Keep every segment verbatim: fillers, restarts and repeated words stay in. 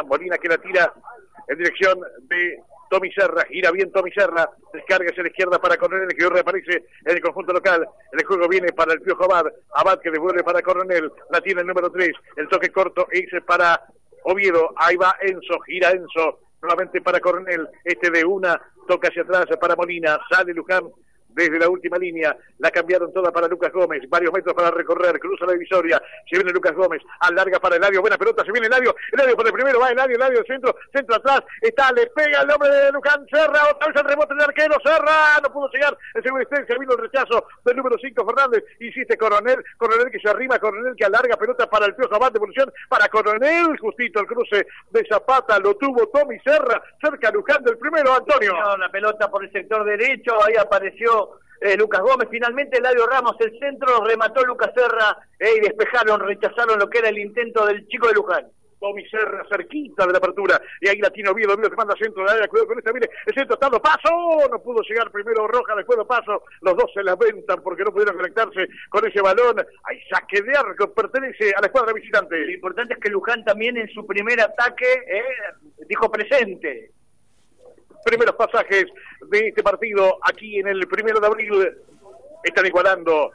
Molina que la tira en dirección de Tommy Serra, gira bien Tommy Serra, descarga hacia la izquierda para Coronel, que reaparece en el conjunto local. El juego viene para el Piojo Abad, Abad que devuelve para Coronel, la tiene el número tres, el toque corto es para Oviedo, ahí va Enzo, gira Enzo, nuevamente para Coronel, este de una, toca hacia atrás para Molina, sale Luján desde la última línea, la cambiaron toda para Lucas Gómez, varios metros para recorrer, cruza la divisoria, se viene Lucas Gómez, alarga para Eladio, buena pelota, se viene Eladio, Eladio por el primero, va Eladio, Eladio centro, centro atrás, está, le pega el nombre de Luján Serra, otra vez el rebote de arquero, Serra, no pudo llegar, en segunda instancia vino el rechazo del número cinco Fernández, insiste Coronel, Coronel que se arrima, Coronel que alarga, pelota para el Piojo Abad, devolución para Coronel, justito el cruce de Zapata, lo tuvo Tommy Serra, cerca Luján del primero, Antonio. No, la pelota por el sector derecho, ahí apareció Eh, Lucas Gómez, finalmente Eladio Ramos, el centro, remató Lucas Serra eh, y despejaron, rechazaron lo que era el intento del chico de Luján. Tommy Serra cerquita de la apertura, y ahí la tiene Oviedo, Oviedo que manda centro de área, cuidado con esta, mire, el centro está, paso, no pudo llegar primero Roja, después paso, los dos se lamentan porque no pudieron conectarse con ese balón, hay saque de arco, pertenece a la escuadra visitante. Lo importante es que Luján también en su primer ataque eh, dijo presente. Primeros pasajes de este partido aquí en el primero de abril están igualando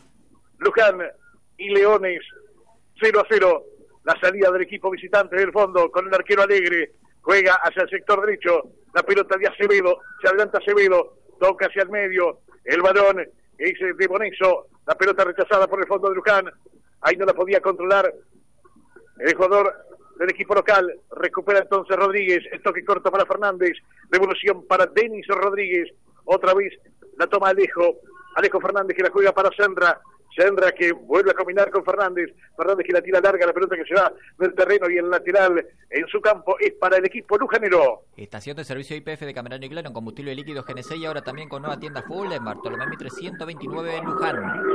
Luján y Leones cero a cero. La salida del equipo visitante del fondo con el arquero Alegre, juega hacia el sector derecho, la pelota de Acevedo, se adelanta Acevedo, toca hacia el medio, el balón es de Boneso, la pelota rechazada por el fondo de Luján, ahí no la podía controlar el jugador del equipo local, recupera entonces Rodríguez, el toque corto para Fernández, devolución para Denis Rodríguez, otra vez la toma Alejo, Alejo Fernández que la juega para Sendra, Sendra que vuelve a combinar con Fernández, Fernández que la tira larga, la pelota que se va del terreno y el lateral en su campo es para el equipo lujanero. Estación de servicio I P F de Camerano y Claro en combustible líquido G N C y ahora también con nueva tienda full en Bartolomé Mitre ciento veintinueve en Luján.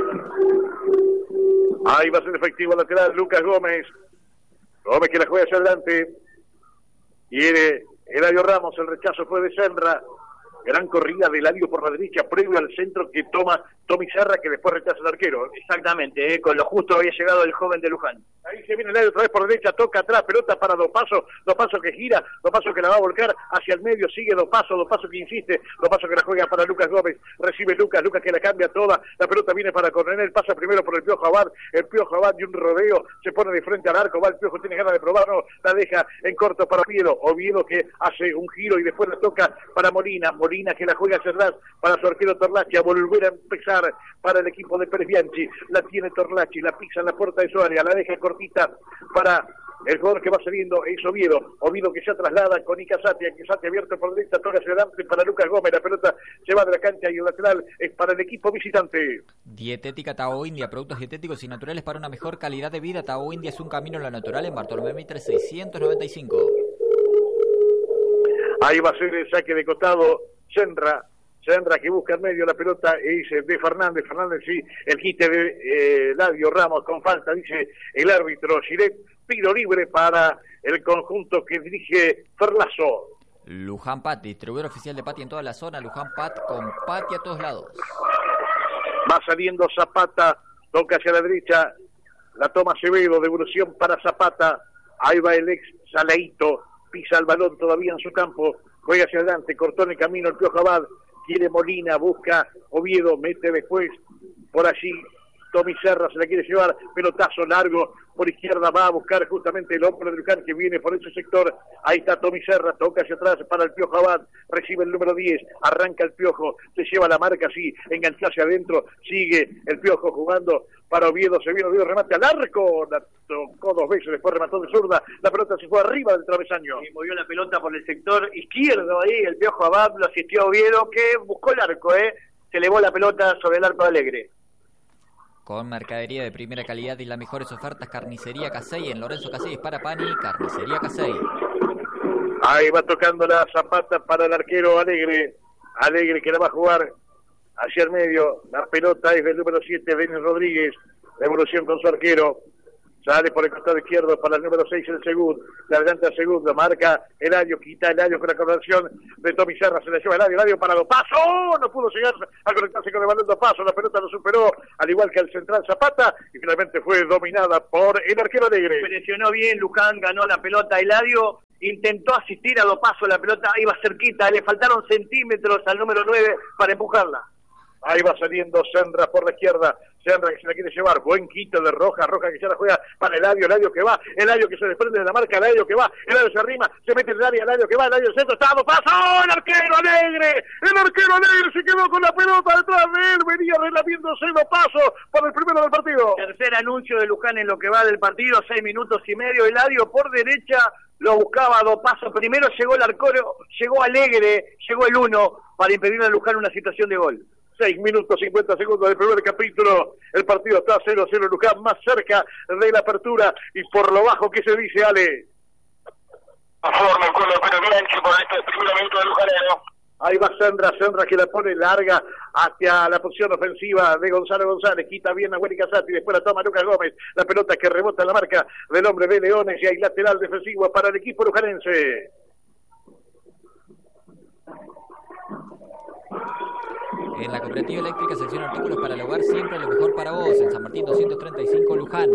Ahí va a ser efectivo el lateral Lucas Gómez. Gómez que la juega hacia adelante. Viene Eladio Ramos, el rechazo fue de Senra. Gran corrida de Eladio por la derecha, previo al centro que toma Tommy Serra, que después rechaza el arquero. Exactamente, eh, con lo justo había llegado el joven de Luján. Ahí se viene Eladio otra vez por derecha, toca atrás, pelota para Dopaso, Dopaso que gira, Dopaso que la va a volcar hacia el medio, sigue Dopaso, Dopaso que insiste, Dopaso que la juega para Lucas Gómez, recibe Lucas, Lucas que la cambia toda, la pelota viene para Coronel, pasa primero por el Piojo Abad, el Piojo Abad de un rodeo, se pone de frente al arco, va el Piojo, tiene ganas de probarlo, la deja en corto para Oviedo, Oviedo que hace un giro y después la toca para Molina, Molina que la juega hacia atrás para su arquero Torlachi, a volver a empezar para el equipo de Pérez Bianchi, la tiene Torlachi, la pisa en la puerta de su área, la deja cortita para el jugador que va saliendo, es Oviedo, Oviedo que se traslada con Icasati, Icasati abierto por derecha, toca hacia adelante para Lucas Gómez, la pelota se va de la cancha y el lateral es para el equipo visitante. Dietética Tao India, productos dietéticos y naturales para una mejor calidad de vida. Tao India es un camino a lo natural en Bartolomé Mitre seiscientos noventa y cinco. Ahí va a ser el saque de costado, Senra, Senra que busca en medio la pelota y dice de Fernández, Fernández sí, el quite de eh, Eladio Ramos con falta, dice el árbitro Giret, tiro libre para el conjunto que dirige Ferlazo. Luján Pat, distribuidor oficial de Pati en toda la zona, Luján Pat con Pati a todos lados. Va saliendo Zapata, toca hacia la derecha, la toma Acevedo, devolución para Zapata, ahí va el ex Saleito, pisa el balón todavía en su campo, juega hacia adelante, cortó en el camino el Piojo Abad, quiere Molina, busca Oviedo, mete después por allí Tommy Serra, se la quiere llevar, pelotazo largo por izquierda, va a buscar justamente el hombre de Luján que viene por ese sector, ahí está Tommy Serra, toca hacia atrás para el Piojo Abad, recibe el número diez, arranca el Piojo, se lleva la marca así, engancha hacia adentro, sigue el Piojo jugando para Oviedo, se viene Oviedo, remate al arco, la tocó dos veces, después remató de zurda, la pelota se fue arriba del travesaño. Y movió la pelota por el sector izquierdo ahí, el Piojo Abad lo asistió a Oviedo que buscó el arco, eh, se elevó la pelota sobre el arco de Alegre. Con mercadería de primera calidad y las mejores ofertas, Carnicería Casey en Lorenzo Casey para Pani, Carnicería Casey. Ahí va tocando la Zapata para el arquero Alegre, Alegre que la va a jugar hacia el medio, la pelota es del número siete, Denis Rodríguez, devolución con su arquero, sale por el costado izquierdo para el número seis el segundo, le adelanta el segundo, marca Eladio, quita Eladio con la conversión de Tommy Serra, se le lleva Eladio, Eladio para Dopaso, no pudo llegar a conectarse con el balón Dopaso, la pelota lo superó, al igual que el central Zapata, y finalmente fue dominada por el arquero Alegre. Presionó bien, Luján ganó la pelota Eladio. intentó asistir a dos pasos, la pelota iba cerquita, le faltaron centímetros al número nueve para empujarla. Ahí va saliendo Sendra por la izquierda. Sendra que se la quiere llevar. Buen quito de Roja. Roja que ya la juega para Eladio. Eladio que va. Eladio que se desprende de la marca. Eladio que va. Eladio se arrima. Se mete en el área. Eladio que va. Eladio centro. Está a dos pasos. ¡Oh, el arquero Alegre! El arquero Alegre se quedó con la pelota detrás de él. Venía relamiéndose dos pasos para el primero del partido. Tercer anuncio de Luján en lo que va del partido. Seis minutos y medio. Eladio por derecha. Lo buscaba a dos pasos. Primero llegó el arquero. Llegó Alegre. Llegó el uno para impedirle a Luján una situación de gol. seis minutos cincuenta segundos del primer capítulo. El partido está cero a cero. Luján más cerca de la apertura. Y por lo bajo, ¿qué se dice, Ale? A favor del cuadro de Pedro Bianchi por este primer minuto de Lujanero. Ahí va Sandra, Sandra que la pone larga hacia la posición ofensiva de Gonzalo González, quita bien a Willy Casati, después la toma Lucas Gómez, la pelota que rebota en la marca del hombre de Leones y hay lateral defensivo para el equipo lujanense. En la Cooperativa Eléctrica sección artículos para el hogar, siempre lo mejor para vos. En San Martín doscientos treinta y cinco, Luján.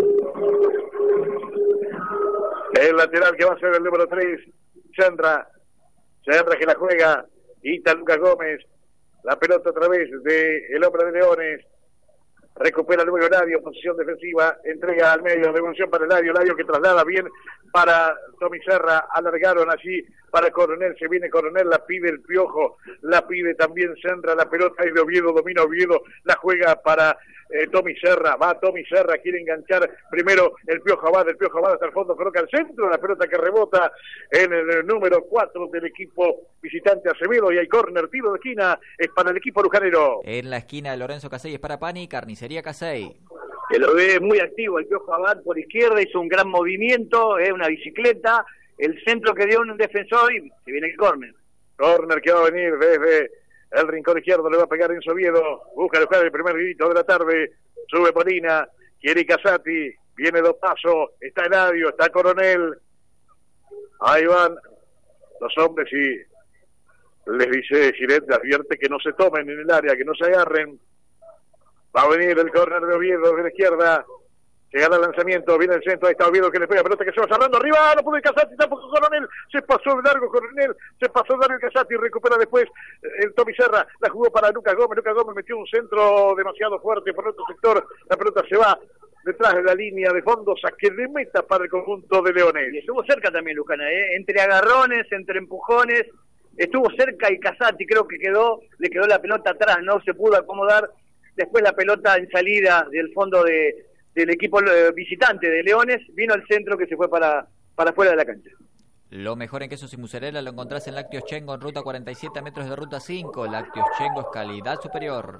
El lateral que va a ser el número tres, Sandra. Sandra que la juega, Ita Lucas Gómez. La pelota otra vez de el hombre de Leones. Recupera luego Eladio, posición defensiva, entrega al medio, devolución para Eladio, Eladio que traslada bien para Tommy Serra, alargaron allí para Coronel, se viene Coronel, la pide el Piojo, la pide también Sandra, la pelota es de Oviedo, domina Oviedo, la juega para eh, Tommy Serra, va Tommy Serra, quiere enganchar primero el Piojo Abad, el Piojo Abad hasta el fondo, coloca al centro, la pelota que rebota en el número cuatro del equipo visitante Acevedo y hay córner, tiro de esquina, es para el equipo lujanero. En la esquina de Lorenzo Casey es para Pani, Carnicería Casey. Que lo ve muy activo el Piojo Abad por izquierda, hizo un gran movimiento, es eh, una bicicleta, el centro que dio un defensor y se viene el córner. Córner que va a venir desde el rincón izquierdo, le va a pegar en Oviedo, busca el jugador el primer grito de la tarde, sube Molina, quiere Casati, viene dos pasos, está Eladio, está Coronel, ahí van los hombres y les dice Giret, advierte que no se tomen en el área, que no se agarren. Va a venir el córner de Oviedo de la izquierda. Llega el lanzamiento, viene el centro, ahí está Oviedo que le pega, pelota que se va cerrando arriba, no pudo el Casati, tampoco Coronel, se pasó de largo Coronel, se pasó de largo el Casati, recupera después el Tommy Serra, la jugó para Lucas Gómez, Lucas Gómez metió un centro demasiado fuerte por otro sector, la pelota se va detrás de la línea de fondo, saque de meta para el conjunto de Leones. Y estuvo cerca también Lucana, ¿eh? Entre agarrones, entre empujones, estuvo cerca y Casati creo que quedó, le quedó la pelota atrás, no se pudo acomodar. Después la pelota en salida del fondo de, del equipo visitante de Leones, vino al centro que se fue para, para fuera de la cancha. Lo mejor en quesos y mozzarella lo encontrás en Lácteos Chengo en ruta cuarenta y siete metros de ruta cinco. Lácteos Chengo es calidad superior.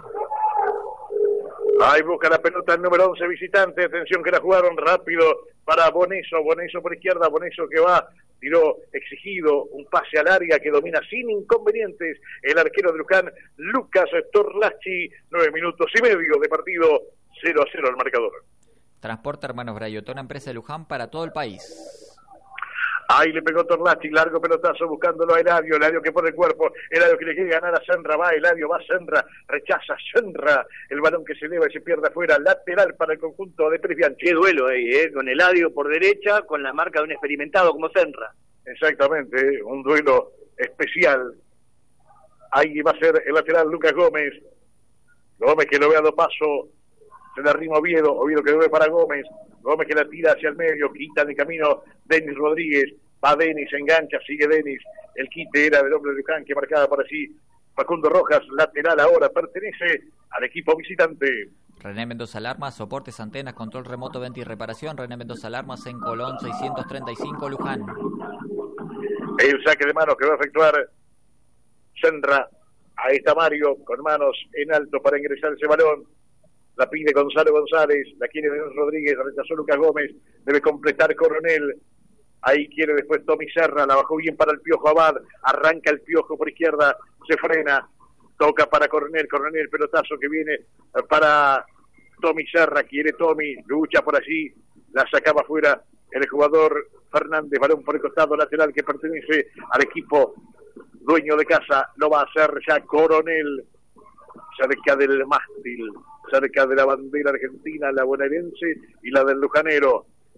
Ahí busca la pelota el número once visitante, atención que la jugaron rápido para Boneso, Boneso por izquierda, Boneso que va, tiró exigido, un pase al área que domina sin inconvenientes el arquero de Luján, Lucas Torlachi, nueve minutos y medio de partido, cero a cero al marcador. Transporte Hermanos Brayotón, empresa de Luján para todo el país. Ahí le pegó Torlachi, largo pelotazo buscándolo a Eladio, Eladio que pone el cuerpo, Eladio que le quiere ganar a Sandra, va Eladio, va Sandra, rechaza Sandra, el balón que se eleva y se pierde afuera, lateral para el conjunto de Pérez Bianchi. Qué duelo ahí, eh, con Eladio por derecha, con la marca de un experimentado como Sandra. Exactamente, un duelo especial. Ahí va a ser el lateral Lucas Gómez, Gómez que lo ve a dos pasos, se le arrima Oviedo, Oviedo que lo ve para Gómez, Gómez que la tira hacia el medio, quita de camino Denis Rodríguez, va Denis, engancha, sigue Denis, el quite era del hombre de Luján que marcaba por allí Facundo Rojas, lateral ahora, pertenece al equipo visitante. René Mendoza Alarmas, soportes, antenas, control remoto, venta y reparación. René Mendoza Alarmas en Colón seiscientos treinta y cinco, Luján. El saque de manos que va a efectuar Sandra, ahí está Mario, con manos en alto para ingresar ese balón. La pide Gonzalo González, la quiere Denis Rodríguez, la rechazó Lucas Gómez, debe completar Coronel, ahí quiere después Tommy Serra, la bajó bien para el Piojo Abad, arranca el Piojo por izquierda, se frena, toca para Coronel, Coronel, pelotazo que viene para Tommy Serra, quiere Tommy, lucha por allí, la sacaba afuera el jugador Fernández, balón por el costado lateral que pertenece al equipo dueño de casa, lo va a hacer ya Coronel, cerca del mástil, cerca de la bandera argentina, la bonaerense y la del lujanero.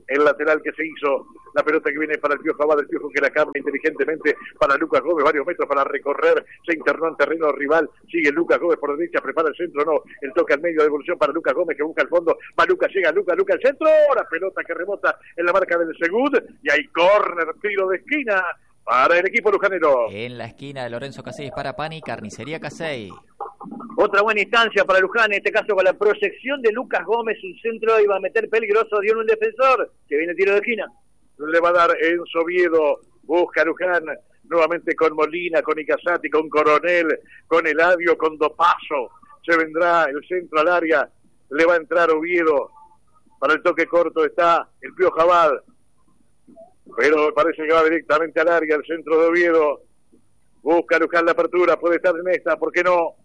el lateral que se hizo, la pelota que viene para el Piojo Abad, el Piojo que la cambia inteligentemente para Lucas Gómez, varios metros para recorrer, se internó en terreno rival, sigue Lucas Gómez por derecha, prepara el centro, no, el toque al medio de evolución para Lucas Gómez que busca el fondo, va Lucas, llega Lucas, Lucas al centro, la pelota que rebota en la marca del Segud, y hay córner, tiro de esquina para el equipo lujanero. En la esquina de Lorenzo Casey para Pani, Carnicería Casey. Otra buena instancia para Luján, en este caso con la proyección de Lucas Gómez, un centro iba a meter peligroso, dio un defensor, que viene tiro de esquina. Le va a dar Enzo Oviedo, busca Luján, nuevamente con Molina, con Icazati, con Coronel, con Eladio, con Dopaso, se vendrá el centro al área, le va a entrar Oviedo, para el toque corto está el Piojo Abad, pero parece que va directamente al área, el centro de Oviedo, busca Luján la apertura, puede estar en esta, ¿por qué no?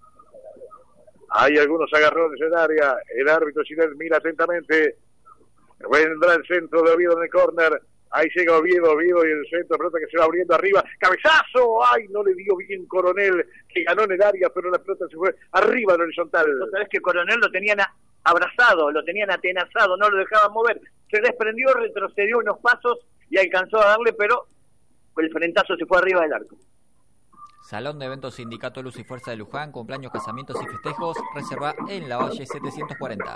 Hay algunos agarrones en el área, el árbitro Ginel mira atentamente, vendrá el centro de Oviedo en el córner, ahí llega Oviedo, Oviedo y el centro, pelota que se va abriendo arriba, cabezazo, ay, no le dio bien Coronel, que ganó en el área, pero la pelota se fue arriba en horizontal. ¿No sabés que Coronel lo tenían abrazado, lo tenían atenazado, no lo dejaban mover? Se desprendió, retrocedió unos pasos y alcanzó a darle, pero el frentazo se fue arriba del arco. Salón de Eventos Sindicato Luz y Fuerza de Luján, cumpleaños, casamientos y festejos, reserva en la Valle setecientos cuarenta.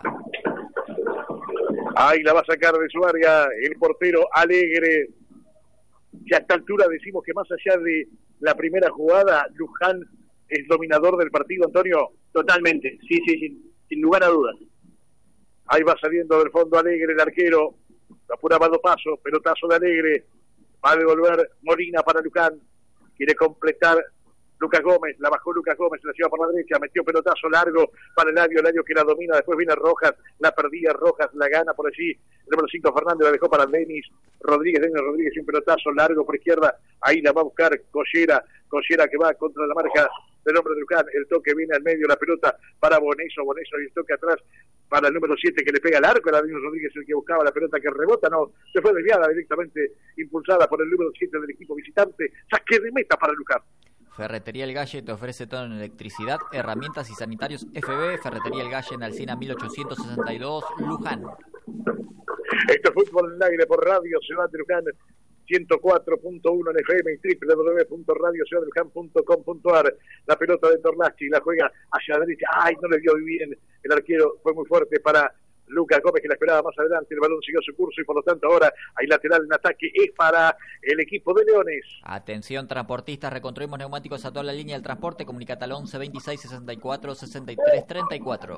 Ahí la va a sacar de su área el portero Alegre. Que a esta altura decimos que más allá de la primera jugada, Luján es dominador del partido, Antonio. Totalmente, sí, sí, sí, sin lugar a dudas. Ahí va saliendo del fondo Alegre, el arquero. Apuraba dos pasos, pelotazo de Alegre. Va a devolver Molina para Luján. Quiere completar Lucas Gómez, la bajó Lucas Gómez, la lleva por la derecha, metió pelotazo largo para Eladio, Eladio que la domina, después viene Rojas, la perdía Rojas, la gana por allí, el número cinco Fernández la dejó para Denis Rodríguez, Denis Rodríguez, un pelotazo largo por izquierda, ahí la va a buscar Collera, Collera que va contra la marca del hombre de Luján, el toque viene al medio, la pelota para Boneso, Boneso y el toque atrás para el número siete que le pega al arco, era Denis Rodríguez el que buscaba la pelota que rebota, no, se fue desviada directamente, impulsada por el número siete del equipo visitante, saque de meta para Luján. Ferretería El Galle te ofrece todo en electricidad, herramientas y sanitarios F B. Ferretería El Galle en Alsina mil ochocientos sesenta y dos, Luján. Esto es Fútbol en Aire por Radio Ciudad de Luján, ciento cuatro punto uno en F M y doble u doble u doble u punto radio ciudad de luján punto com punto a r. La pelota de Tornachi la juega hacia la derecha. Ay, no le dio bien. El arquero fue muy fuerte para Lucas Gómez, que la esperaba más adelante, el balón siguió su curso y por lo tanto ahora hay lateral en ataque, es para el equipo de Leones. Atención transportistas, reconstruimos neumáticos a toda la línea del transporte, comunicate al once veintiséis sesenta y cuatro sesenta y tres treinta y cuatro.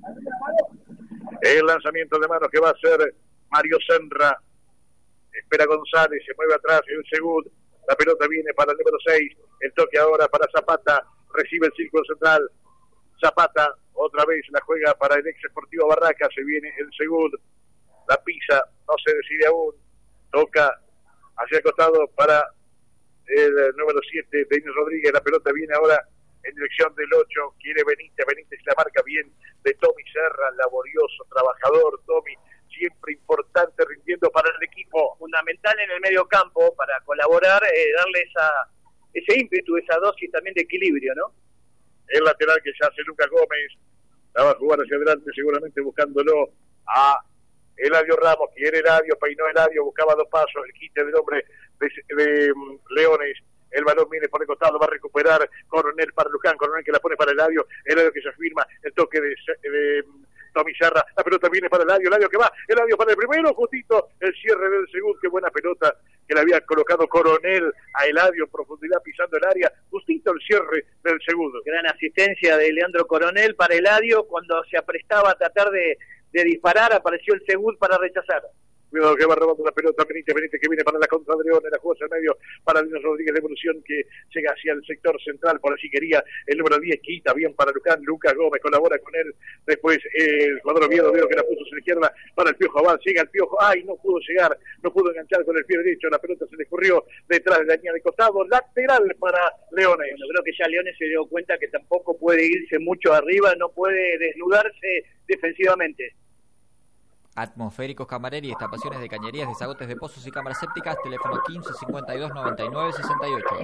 El lanzamiento de manos que va a ser Mario Senra, espera González, se mueve atrás en un segundo, la pelota viene para el número seis, el toque ahora para Zapata, recibe el círculo central, Zapata otra vez la juega para el ex Sportivo Barraca, se viene el segundo, la pisa, no se decide aún, toca hacia el costado para el número siete, Denis Rodríguez, la pelota viene ahora en dirección del ocho, quiere Benítez, Benítez la marca bien de Tommy Serra, laborioso, trabajador, Tommy, siempre importante, rindiendo para el equipo. Fundamental en el medio campo para colaborar, eh, darle esa ese ímpetu, esa dosis también de equilibrio, ¿no? El lateral que ya hace Lucas Gómez, la va a jugar hacia adelante seguramente buscándolo a Eladio Ramos, quiere Eladio, peinó Eladio, buscaba dos pasos, el quite del hombre de, de um, Leones, el balón viene por el costado, va a recuperar Coronel para Luján, Coronel que la pone para Eladio, Eladio que se afirma, el toque de, de Tommy Serra, la pelota viene para Eladio, Eladio que va, Eladio para el primero, justito el cierre del segundo, qué buena pelota que le había colocado Coronel a Eladio en profundidad pisando el área, justito el cierre del segundo. Gran asistencia de Leandro Coronel para Eladio, cuando se aprestaba a tratar de, de disparar, apareció el segundo para rechazar. Cuidado que va robando la pelota, Benítez, Benítez que viene para la contra de León, en la jugada al medio para Denis Rodríguez de evolución que llega hacia el sector central, por allí quería el número diez, quita bien para Luján, Lucas Gómez colabora con él, después eh, el jugador Oviedo, Oviedo que la puso a la izquierda para el Piojo Abad, llega el Piojo, ay, no pudo llegar, no pudo enganchar con el pie derecho, la pelota se le escurrió detrás de la línea de costado, lateral para Leones. Bueno, creo que ya Leones se dio cuenta que tampoco puede irse mucho arriba, no puede desnudarse defensivamente. Atmosféricos Camareri, estapaciones de cañerías, desagotes de pozos y cámaras sépticas, teléfono quince cincuenta y dos noventa y nueve sesenta y ocho.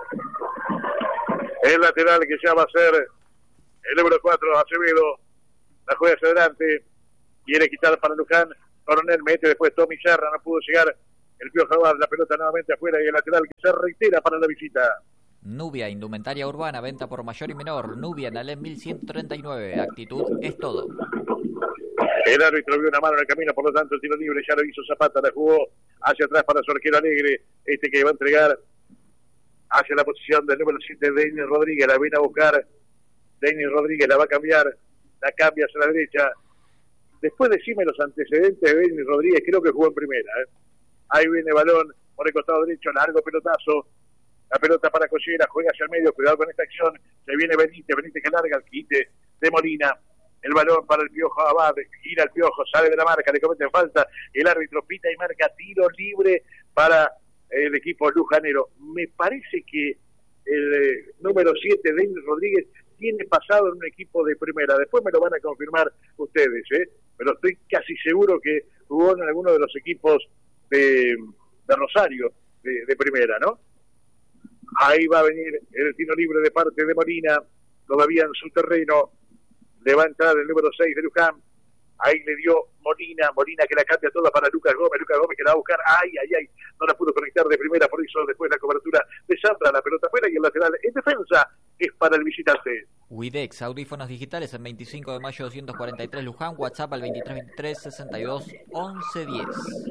El lateral que ya va a ser el número cuatro, Acevedo, la juega hacia adelante, quiere quitar para Luján, Coronel mete después Tommy Serra, no pudo llegar el Piojo Abad, la pelota nuevamente afuera y el lateral que se reitera para la visita. Nubia, indumentaria urbana, venta por mayor y menor. Nubia, en Alem mil ciento treinta y nueve. Actitud es todo. El árbitro vio una mano en el camino, por lo tanto el tiro libre ya lo hizo Zapata, la jugó hacia atrás para su arquero Alegre, este que va a entregar hacia la posición del número siete, Denis Rodríguez, la viene a buscar Denis Rodríguez, la va a cambiar, la cambia hacia la derecha. Después decime los antecedentes de Denis Rodríguez, creo que jugó en primera. ¿eh? Ahí viene balón por el costado derecho, largo pelotazo, la pelota para Collera, juega hacia el medio, cuidado con esta acción, se viene Benítez, Benítez que larga el quite de Molina, el balón para el Piojo Abad, gira el Piojo, sale de la marca, le cometen falta, el árbitro pita y marca tiro libre para el equipo lujanero. Me parece que el eh, número siete, Denis Rodríguez, tiene pasado en un equipo de primera, después me lo van a confirmar ustedes, ¿eh? pero estoy casi seguro que jugó en alguno de los equipos de, de Rosario, de, de primera, ¿no? Ahí va a venir el tiro libre de parte de Molina, todavía en su terreno, le va a entrar el número seis de Luján, ahí le dio Molina, Molina que la cambia toda para Lucas Gómez, Lucas Gómez que la va a buscar, ay, ay, ay, no la pudo conectar de primera, por eso después la cobertura de Sandra, la pelota fuera y el lateral en defensa es para el visitante. Widex, audífonos digitales en veinticinco de mayo doscientos cuarenta y tres Luján, WhatsApp al veintitrés veintitrés sesenta y dos once diez.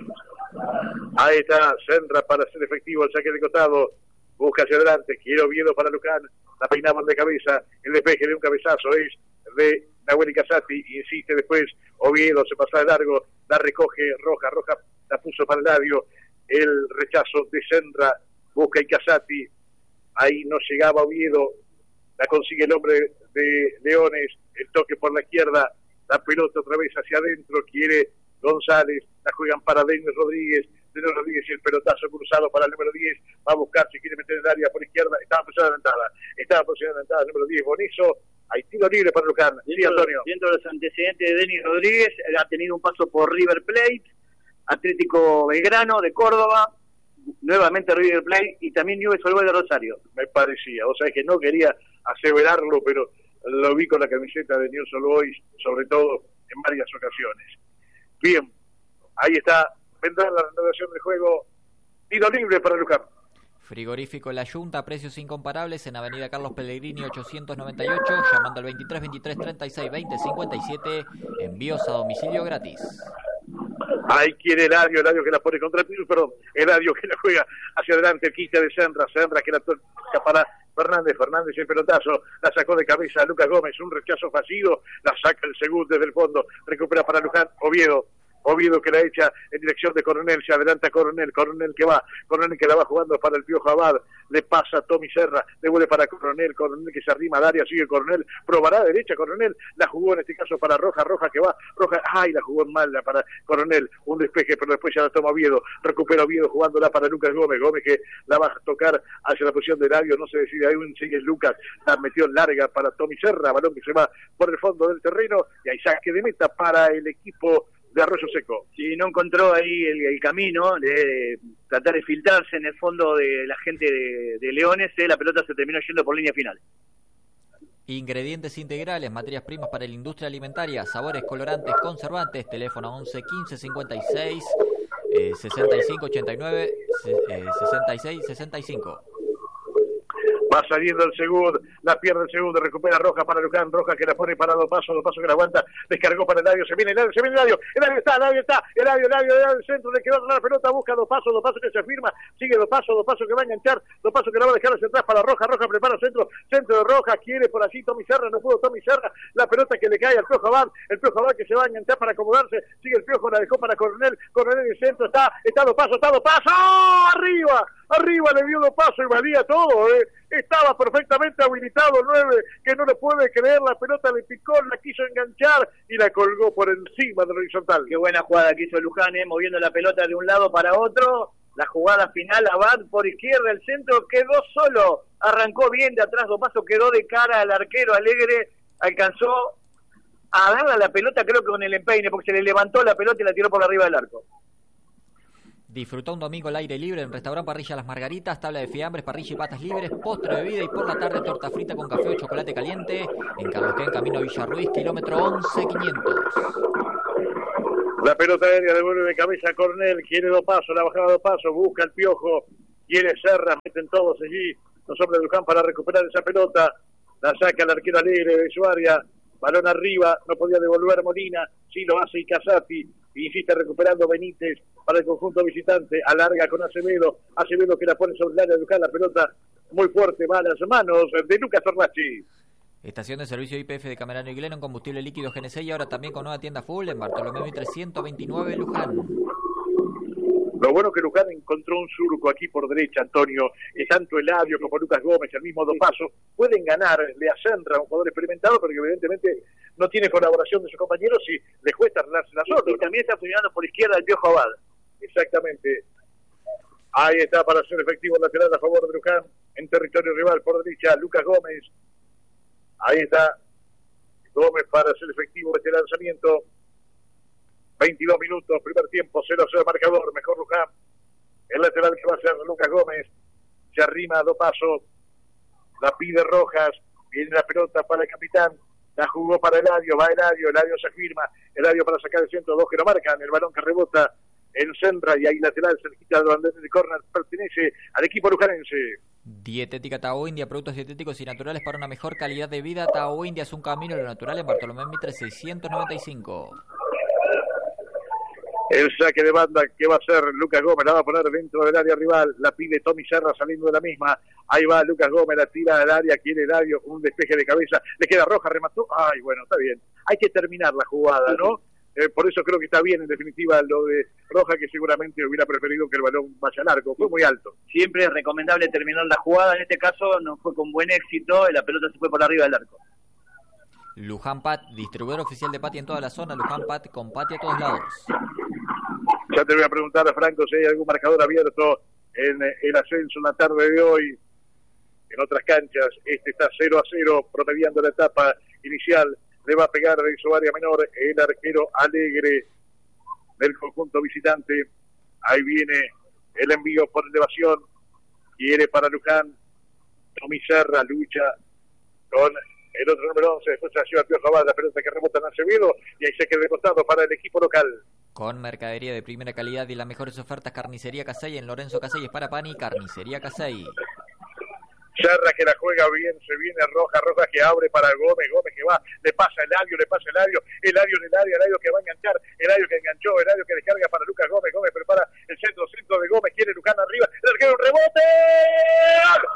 Ahí está Sandra para hacer efectivo el saque de costado, busca hacia adelante, quiere Oviedo para Luján, la peinaban de cabeza, el despeje de un cabezazo es de Nahuel Casati, insiste después Oviedo, se pasa de largo, la recoge Roja, Roja la puso para el ladio, el rechazo de Sendra, busca y Casati, ahí no llegaba Oviedo, la consigue el hombre de Leones, el toque por la izquierda, la pelota otra vez hacia adentro, quiere González, la juegan para Denis Rodríguez, Denis Rodríguez y el pelotazo cruzado para el número diez, va a buscar si quiere meter el área por izquierda, estaba posición adelantada, estaba posición adelantada el número diez, Bonizo, hay tiro libre para Luján. Sí, Antonio. Viendo los antecedentes de Denis Rodríguez, ha tenido un paso por River Plate, Atlético Belgrano de Córdoba, nuevamente River Plate y también Newell's Old Boys de Rosario. Me parecía, o sea, es que no quería aseverarlo, pero lo vi con la camiseta de Newell's Old Boys, sobre todo en varias ocasiones. Bien, ahí está, vendrá la renovación del juego, tiro libre para Luján. Frigorífico La Yunta, precios incomparables en Avenida Carlos Pellegrini ochocientos noventa y ocho, llamando al veintitrés veintitrés treinta y seis veinte cincuenta y siete, envíos a domicilio gratis. Ahí quiere Eladio, Eladio que la pone contra el piso, perdón, Eladio que la juega hacia adelante, el quite de Sandra, Sandra que la toca para Fernández, Fernández el pelotazo, la sacó de cabeza a Lucas Gómez, un rechazo fallido, la saca el segundo desde el fondo, recupera para Luján, Oviedo, Oviedo que la echa en dirección de Coronel, se adelanta Coronel, Coronel que va, Coronel que la va jugando para el Piojo Abad, le pasa a Tommy Serra, devuelve para Coronel, Coronel que se arrima al área, sigue Coronel, probará derecha Coronel, la jugó en este caso para Roja, Roja que va, Roja, ay, la jugó en mal para Coronel, un despeje, pero después ya la toma Oviedo, recupera Oviedo jugándola para Lucas Gómez, Gómez que la va a tocar hacia la posición de Eladio, no se decide, ahí un sigue Lucas, la metió larga para Tommy Serra, balón que se va por el fondo del terreno, y hay saque de meta para el equipo de Arroyo Seco. Si no encontró ahí el, el camino de tratar de filtrarse en el fondo de la gente de, de Leones, eh, la pelota se terminó yendo por línea final. Ingredientes integrales, materias primas para la industria alimentaria, sabores, colorantes, conservantes, teléfono once quince cincuenta y seis eh, sesenta y cinco ochenta y nueve eh, sesenta y seis sesenta y cinco. Va saliendo el segundo, la pierde el segundo, recupera Roja para Luján, Roja que la pone para dos pasos, dos pasos que la aguanta, descargó para Eladio, se viene Eladio, se viene Eladio, Eladio está, Eladio está, Eladio, Eladio, Eladio, el centro, le quedó la pelota, busca dos pasos, dos pasos que se firma, sigue dos pasos, dos pasos que va a enganchar, dos pasos que la va a dejar hacia atrás para Roja, Roja prepara centro, centro de Roja, quiere por allí Tommy Serra, no pudo Tommy Serra, la pelota que le cae al Piojo Abad, el Piojo Abad que se va a enganchar para acomodarse, sigue el Piojo, la dejó para Coronel, Coronel en el centro, está, está dos pasos, está dos pasos, ¡oh! arriba, arriba le dio dos pasos y valía todo, eh. Estaba perfectamente habilitado el nueve, que no le puede creer, la pelota le picó, la quiso enganchar y la colgó por encima del horizontal. Qué buena jugada que hizo Luján, eh, moviendo la pelota de un lado para otro, la jugada final, Abad por izquierda, el centro quedó solo, arrancó bien de atrás, dos pasos, quedó de cara al arquero Alegre, alcanzó a darle a la pelota creo que con el empeine, porque se le levantó la pelota y la tiró por arriba del arco. Disfruta un domingo al aire libre en Restaurant Parrilla Las Margaritas, tabla de fiambres, parrilla y patas libres, postre, bebida y por la tarde torta frita con café o chocolate caliente en Carlos Quén, camino a Villa Ruiz, kilómetro once quinientos. La pelota aérea devuelve de cabeza a Coronel, quiere dos pasos, la bajada dos pasos, busca el Piojo, quiere Serra, meten todos allí, los hombres de Luján para recuperar esa pelota, la saca el arquero Alegre de su área, balón arriba, no podía devolver Molina, sí lo hace Icazati, insiste recuperando Benítez para el conjunto visitante, alarga con Acevedo, Acevedo que la pone sobre el área de Luján, la pelota muy fuerte, va a las manos de Lucas Tornachi. Estación de servicio I P F de Camerano y Glennon, combustible líquido G N C y ahora también con nueva tienda full en Bartolomé Mitre ciento veintinueve Luján. Lo bueno que Luján encontró un surco aquí por derecha, Antonio, y tanto Eladio como Lucas Gómez, el mismo dos pasos, pueden ganar, le acentra un jugador experimentado, pero que evidentemente no tiene colaboración de sus compañeros y les cuesta arreglarse la sola. Y también está funcionando por izquierda el Piojo Abad. Exactamente. Ahí está para hacer efectivo el lateral a favor de Luján, en territorio rival por derecha, Lucas Gómez. Ahí está Gómez para hacer efectivo este lanzamiento. veintidós minutos, primer tiempo, cero a cero marcador, mejor Luján. El lateral que va a ser Lucas Gómez. Se arrima a dos pasos. La pide Rojas. Viene la pelota para el capitán. La jugó para Eladio. Va Eladio. Eladio se firma. Eladio para sacar el centro. Dos que lo marcan. El balón que rebota en centra y ahí lateral cerquita de banderas de córner. Pertenece al equipo lujanense. Dietética Tao India, productos dietéticos y naturales para una mejor calidad de vida. Tao India es un camino a lo natural en Bartolomé Mitre seiscientos noventa y cinco. El saque de banda que va a hacer Lucas Gómez, la va a poner dentro del área rival, la pide Tommy Serra saliendo de la misma, ahí va Lucas Gómez, la tira al área, quiere Eladio, un despeje de cabeza, le queda Roja, remató, ay bueno, está bien, hay que terminar la jugada, ¿no? Eh, por eso creo que está bien en definitiva lo de Roja, que seguramente hubiera preferido que el balón vaya largo, fue muy alto. Siempre es recomendable terminar la jugada, en este caso no fue con buen éxito, la pelota se fue por arriba del arco. Luján Pat, distribuidor oficial de Pati en toda la zona, Luján Pat con Pati a todos lados. Ya te voy a preguntar a Franco si hay algún marcador abierto en el ascenso en la tarde de hoy. En otras canchas, este está cero a cero, promediando la etapa inicial. Le va a pegar de su área menor el arquero Alegre del conjunto visitante. Ahí viene el envío por elevación. Quiere para Luján. Tommy Serra lucha con el otro número once. Después se la lleva Piojo Abad, la pelota que rebota en Acevedo. Y ahí se queda de costado para el equipo local. Con mercadería de primera calidad y las mejores ofertas, Carnicería Casey en Lorenzo Casey, para Pani, Carnicería Casey. Serra que la juega bien, se viene Roja, Roja que abre para Gómez, Gómez que va, le pasa Eladio, le pasa Eladio, Eladio en el área, Eladio que va a enganchar, Eladio que enganchó, Eladio que descarga